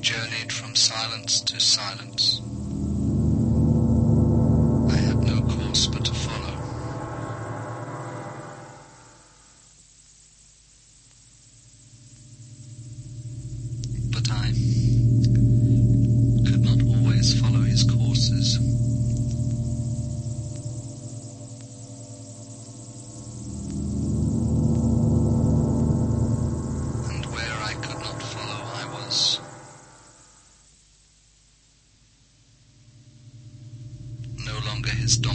journeyed from silence to silence. I had no course but to follow. But I could not always follow his courses. And where I could not follow, I was no longer his dominant.